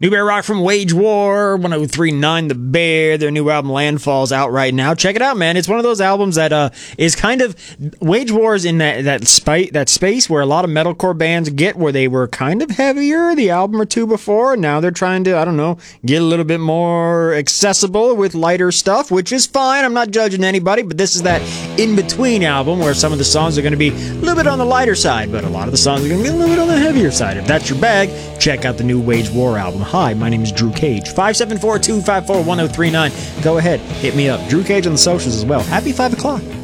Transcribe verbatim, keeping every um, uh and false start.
New Bear Rock from Wage War, one oh three point nine The Bear. Their new album Landfall's out right now. Check it out, man. It's one of those albums that uh, is kind of... Wage War is in that that, spi- that space where a lot of metalcore bands get, where they were kind of heavier the album or two before. Now they're trying to, I don't know, get a little bit more accessible with lighter stuff, which is fine. I'm not judging anybody, but this is that in-between album where some of the songs are going to be a little bit on the lighter side, but a lot of the songs are going to be a little bit on the heavier side. If that's your bag, check out the new Wage War album. Hi, my name is Drew Cage. five seven four, two five four, one oh three nine. Go ahead, hit me up. Drew Cage on the socials as well. Happy five o'clock.